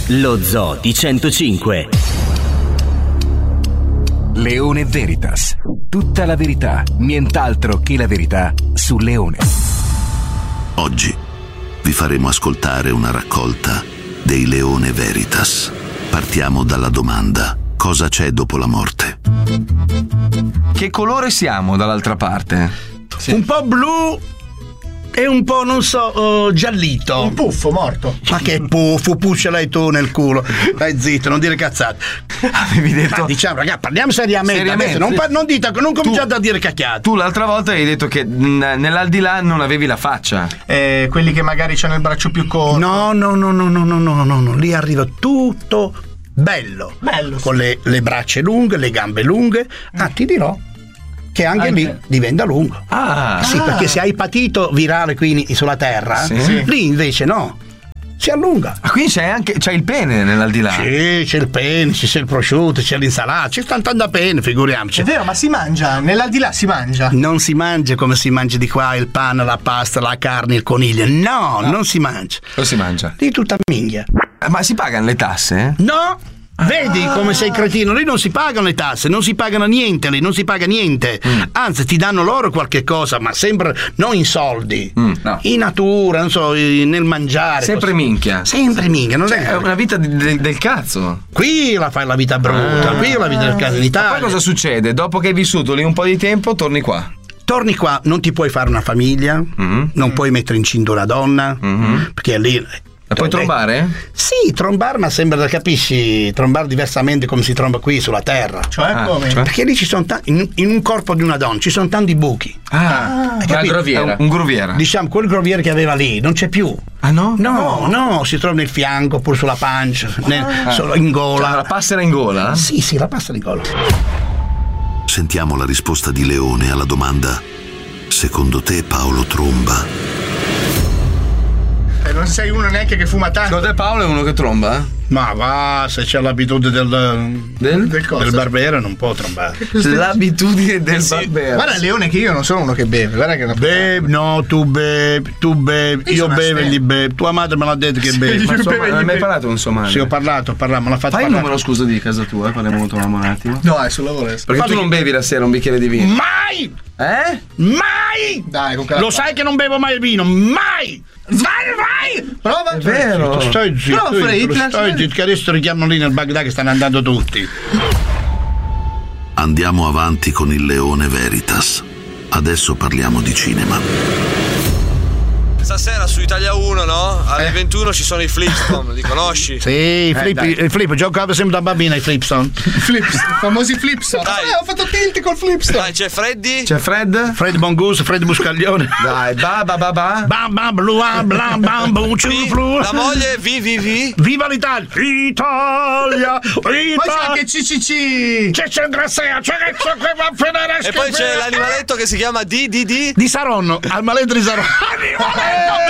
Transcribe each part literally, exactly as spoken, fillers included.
Lo Zoo di centocinque. Leone Veritas. Tutta la verità, nient'altro che la verità su Leone. Oggi vi faremo ascoltare una raccolta dei Leone Veritas. Partiamo dalla domanda: cosa c'è dopo la morte? Che colore siamo dall'altra parte? Sì. Un po' blu e un po', non so, uh, giallito. Un puffo morto. Ma che puffo, puscialai tu nel culo. Dai zitto, non dire cazzate. Avevi detto. Ma diciamo, ragazzi, parliamo seriamente. seriamente. Non, pa- non dite, non cominciate tu, a dire cacchiate. Tu l'altra volta hai detto che n- nell'aldilà non avevi la faccia. Eh, quelli che magari c'hanno il braccio più corto. No, no, no, no, no, no, no, no, no. Lì arriva tutto bello. Bello. Con sì. le, le braccia lunghe, le gambe lunghe. Ah, ti dirò che anche, anche lì diventa lungo. Ah, sì, ah. perché se hai patito virale qui sulla terra, sì. Sì. Lì invece no, si allunga. Ah, quindi c'è anche c'è il pene nell'aldilà? Sì, c'è il pene, c'è il prosciutto, c'è l'insalata, c'è tanto da pene, figuriamoci. È vero, ma si mangia, nell'aldilà si mangia. Non si mangia come si mangia di qua il pane, la pasta, la carne, il coniglio. No, no. non si mangia. Cosa si mangia? Lì tutta minchia. Ma si pagano le tasse? No! Vedi ah. come sei cretino, lì non si pagano le tasse, non si pagano niente, lì non si paga niente. Mm. Anzi, ti danno loro qualche cosa, ma sempre non in soldi, mm, no. in natura, non so, nel mangiare. Sempre così. Minchia. Sempre minchia, non cioè, è è una vita di, de, del cazzo. Qui la fai la vita brutta, ah. qui la vita del cazzo in Italia. Ma poi cosa succede? Dopo che hai vissuto lì un po' di tempo, torni qua. Torni qua, non ti puoi fare una famiglia, mm-hmm. non mm. puoi mettere incinta una donna, mm-hmm. perché lì. La puoi trombare? Sì, trombare, ma sembra, capisci, trombare diversamente come si tromba qui sulla terra. Cioè ah, come? Cioè? Perché lì ci sono tanti, in, in un corpo di una donna ci sono tanti buchi. Ah, ah una groviera. Un groviera. Diciamo, quel groviere che aveva lì non c'è più. Ah no? No, no, no si trova nel fianco, oppure sulla pancia, ah. nel, ah. solo in gola. Cioè, la passera in gola? Sì, sì, la passera in gola. Sentiamo la risposta di Leone alla domanda: secondo te Paolo tromba? Eh, non sei uno neanche che fuma tanto. Secondo te Paolo è uno che tromba? Ma va, se c'è l'abitudine del del, del, del barbero non può trombare. L'abitudine del sì. barbero. Guarda Leone che io non sono uno che beve, guarda che è una bevi, no, tu bevi, tu bevi, io, io bevo e gli bevi. Tua madre me l'ha detto che bevi. Ma insomma, non hai mai parlato con sua madre? Sì, ho parlato, ho parlato, me l'ha fatto Fai parlare. il numero, scusa, di casa tua, parliamo con tua mamma un attimo. No, è sul lavoro. Perché Fatti tu non bevi la sera un bicchiere di vino? Mai! Eh? Mai! Dai, con Lo sai che non bevo mai il vino, mai! Vai, vai! Prova! È vero! Stai zitto, stai zitto, che adesso richiamano lì nel Baghdad che stanno andando tutti. Andiamo avanti con il Leone Veritas. Adesso parliamo di cinema. Stasera su Italia uno, no? Alle eh. ventuno ci sono i Flipstone, li conosci? Sì, i flip, eh, i flip, giocavo sempre da bambina i Flipstone. Flipstone, famosi Flipstone. Dai. Ah, ho fatto tilt col Flipstone. Dai, c'è Freddy? C'è Fred? Fred Bongus, Fred Buscaglione. Dai, ba ba ba ba. Bam bam blu blam bam bum ciuflu. La moglie, vi vi vi. Viva l'Italia! Italia! Italia! Poi c'è anche C C C. C'è c'è il grassea, c'è che va a finire. E poi c'è l'animaletto che si chiama D D D. Di Saronno, al maletto di Saronno. Animaletto!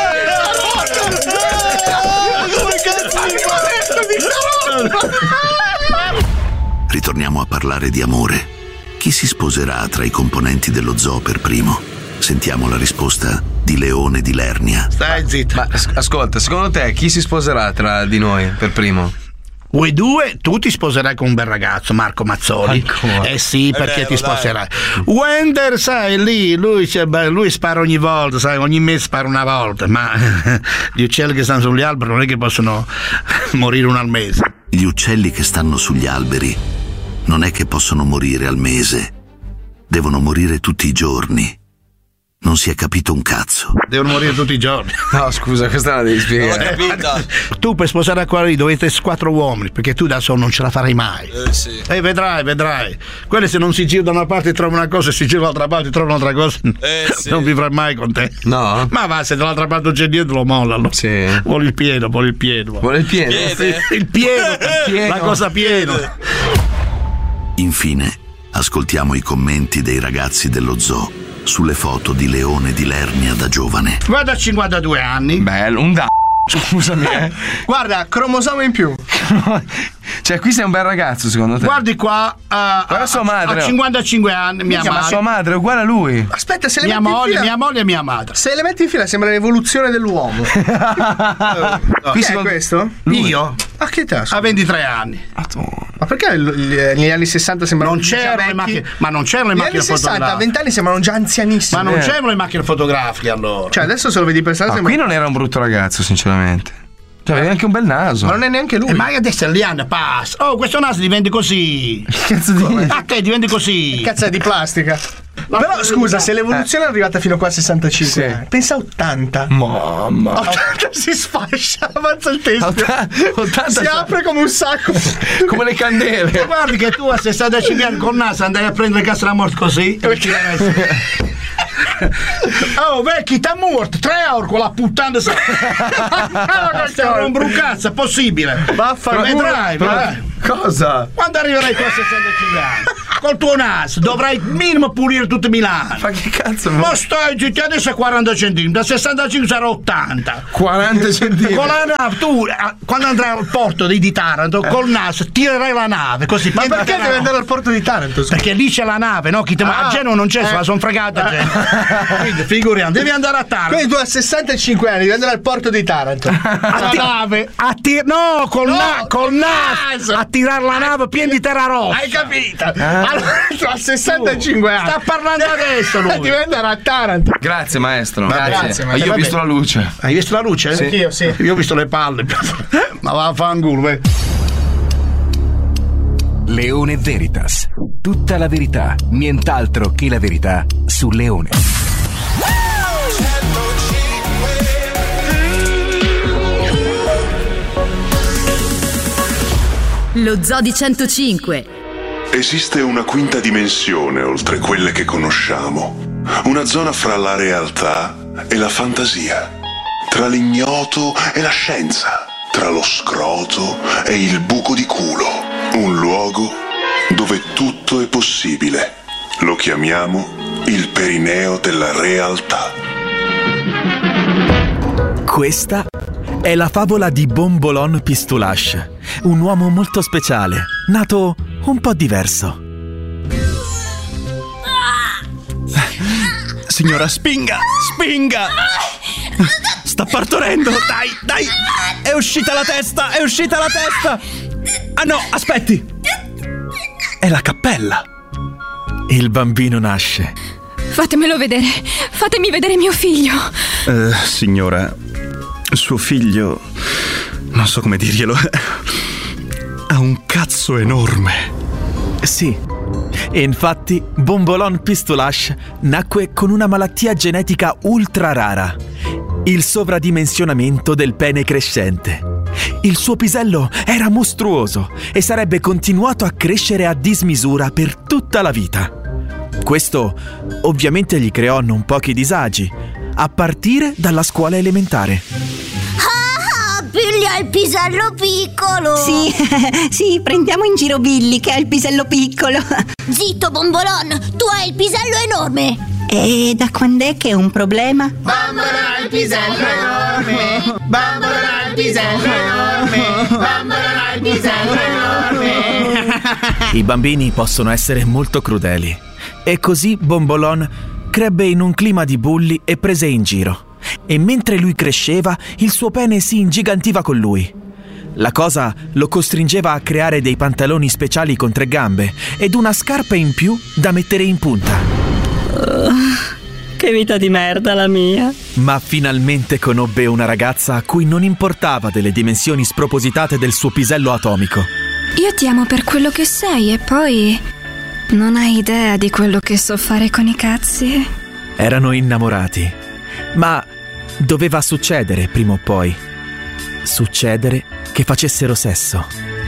Ritorniamo a parlare di amore. Chi si sposerà tra i componenti dello zoo per primo? Sentiamo la risposta di Leone di Lernia. Stai zitto. Ma ascolta, secondo te chi si sposerà tra di noi per primo? Voi due, tu ti sposerai con un bel ragazzo, Marco Mazzoli. Ancora. Eh sì, perché vero, ti sposerai. Dai. Wender, sai, lì, lui, lui spara ogni volta, sai, ogni mese spara una volta, ma gli uccelli che stanno sugli alberi non è che possono morire uno al mese. Gli uccelli che stanno sugli alberi non è che possono morire al mese, devono morire tutti i giorni. Non si è capito un cazzo. Devono morire tutti i giorni. No, scusa, questa la devi spiegare. Non l'ho capita. Tu per sposare qua lì dovete quattro uomini, perché tu da solo non ce la farai mai. Eh sì. E eh, vedrai, vedrai. Quelli se non si gira da una parte trovano una cosa, se si gira dall'altra parte trovano un'altra cosa. Eh sì. Non vivrai mai con te. No. Ma va, se dall'altra parte non c'è niente lo mollano. Sì. Vuole il pieno, vuole il pieno. Vuole il pieno. Piede. Il pieno, il pieno. La cosa pieno. Infine, ascoltiamo i commenti dei ragazzi dello zoo sulle foto di Leone di Lernia da giovane. Guarda, cinquantadue anni. Bello, un da. Scusami, eh. Guarda, cromosoma in più. Cioè, qui sei un bel ragazzo, secondo te? Guardi qua, uh, guarda sua madre. Ha cinquantaquantacinque anni, mia madre. Ma sua madre è uguale a lui. Aspetta, se le mia metti moglie, in fila, mia moglie e mia madre. Se le metti in fila sembra l'evoluzione dell'uomo. no. Qui è questo? Lui. Io? A che età? A ventitré anni. Ma perché negli anni sessanta sembrano non c'erano le macchine, ma non c'erano le negli macchine anni sessanta, fotografiche. A venti anni sembrano già anzianissimi. Ma non eh. c'erano le macchine fotografiche allora. Cioè adesso se lo vedi per strada Ma sembra... qui non era un brutto ragazzo, sinceramente. Cioè, aveva anche un bel naso. Ma non è neanche lui. E ma adesso gli anni passa. Oh, questo naso diventi così. Che cazzo di... A te diventi così. Cazzo è di plastica. Però scusa, se l'evoluzione è arrivata fino a qua a sessantacinque, Sì. eh, pensa a ottanta. Mamma. ottanta si sfascia, avanza il testo. ottanta si sa- apre come un sacco. Come le candele. Guardi che tu a sessantacinque anni col naso andai a prendere il cazzo della morte così. Oh vecchi, t'ha morto tre euro con la puttana. Non brucazza, è possibile. Vaffanculo. Vedrai, vedrai. Cosa? Quando arriverai tu a sessantacinque anni col tuo naso dovrai minimo pulire tutto Milano. Ma che cazzo? Ma stai zitti, adesso è quaranta centimetri, da sessantacinque sarà ottanta. quaranta centimetri. Con la nave, tu eh, quando andrai al porto di, di Taranto, col naso tirerai la nave così. Ma perché devi andare al porto di Taranto? scusa? Perché lì c'è la nave, no? Chi te, Ah, a Genova non c'è, eh. se la son fregata a Genova. Quindi figuriamo, devi andare a Taranto. Quindi tu a sessantacinque anni devi andare al porto di Taranto. A ti- nave. A tir- no, col, No, na- col naso a tirare la nave piena di terra rossa. Hai capito? Allora tu a sessantacinque anni Sta parlando adesso lui. devi andare a Taranto. Grazie maestro. Grazie, Ma maestro. io ho Vabbè. visto la luce. Hai visto la luce? Sì. Anch'io, sì. Io ho visto le palle. Ma va a fanculo, vai. Leone Veritas. Tutta la verità, nient'altro che la verità su Leone. Lo Zoo di centocinque. Esiste una quinta dimensione oltre quelle che conosciamo, una zona fra la realtà e la fantasia, tra l'ignoto e la scienza, tra lo scroto e il buco di culo, un luogo dove tutto è possibile. Lo chiamiamo il perineo della realtà. Questa è la favola di Bombolon Pistulache, un uomo molto speciale, nato un po' diverso. Signora, spinga! Spinga! Sta partorendo! Dai, dai! È uscita la testa! È uscita la testa! Ah no, aspetti! È la cappella! Il bambino nasce. Fatemelo vedere. Fatemi vedere mio figlio. Eh, signora, suo figlio, non so come dirglielo, ha un cazzo enorme. Sì, e infatti Bombolon Pistulache nacque con una malattia genetica ultra rara, il sovradimensionamento del pene crescente. Il suo pisello era mostruoso e sarebbe continuato a crescere a dismisura per tutta la vita. Questo ovviamente gli creò non pochi disagi, a partire dalla scuola elementare. Ah, Billy ha il pisello piccolo. Sì, sì, prendiamo in giro Billy che ha il pisello piccolo. Zitto, Bombolon, tu hai il pisello enorme. E da quando è che è un problema? Bambola ha il pisello enorme. Bambola ha il pisello enorme. Bambola ha il pisello enorme. I bambini possono essere molto crudeli. E così Bombolon crebbe in un clima di bulli e prese in giro. E mentre lui cresceva, il suo pene si ingigantiva con lui. La cosa lo costringeva a creare dei pantaloni speciali con tre gambe ed una scarpa in più da mettere in punta. Oh, che vita di merda la mia. Ma finalmente conobbe una ragazza a cui non importava delle dimensioni spropositate del suo pisello atomico. Io ti amo per quello che sei e poi non hai idea di quello che so fare con i cazzi. Erano innamorati, ma doveva succedere prima o poi. Succedere che facessero sesso.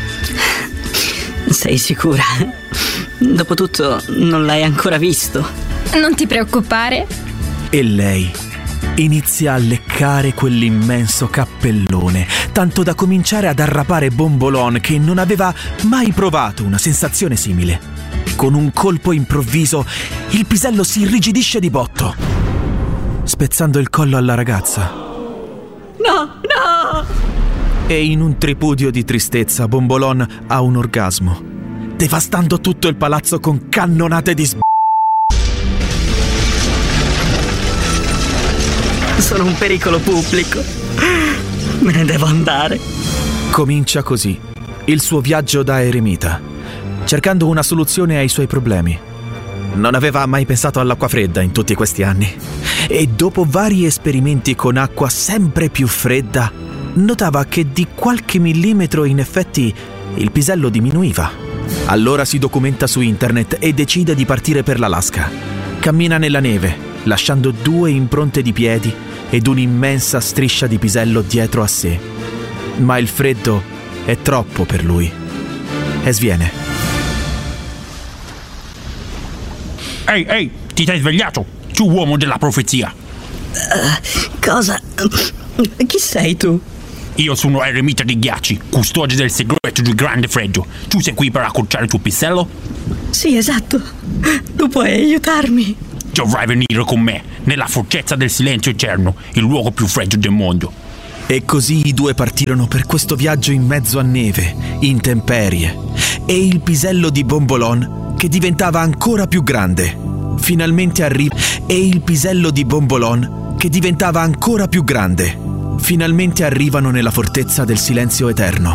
Sei sicura? Dopotutto non l'hai ancora visto. Non ti preoccupare. E lei inizia a leccare quell'immenso cappellone, tanto da cominciare ad arrapare Bombolon che non aveva mai provato una sensazione simile. Con un colpo improvviso, il pisello si irrigidisce di botto, spezzando il collo alla ragazza. No, no! E in un tripudio di tristezza, Bombolon ha un orgasmo, devastando tutto il palazzo con cannonate di sb... Sono un pericolo pubblico. Me ne devo andare. Comincia così il suo viaggio da eremita, cercando una soluzione ai suoi problemi. Non aveva mai pensato all'acqua fredda in tutti questi anni e dopo vari esperimenti con acqua sempre più fredda, notava che di qualche millimetro in effetti il pisello diminuiva. Allora si documenta su internet e decide di partire per l'Alaska. Cammina nella neve, lasciando due impronte di piedi ed un'immensa striscia di pisello dietro a sé. Ma il freddo è troppo per lui e sviene. Ehi, ehi, ti sei svegliato? Tu uomo della profezia. Uh, cosa? Chi sei tu? Io sono eremita di ghiacci, custode del segreto del grande freddo. Tu sei qui per accorciare il tuo pisello? Sì, esatto. Tu puoi aiutarmi. Dovrai venire con me, nella fortezza del silenzio eterno, il luogo più freddo del mondo. E così i due partirono per questo viaggio in mezzo a neve, intemperie, e il pisello di Bombolon che diventava ancora più grande. Finalmente arriva e il pisello di Bombolon che diventava ancora più grande. Finalmente arrivano nella fortezza del silenzio eterno.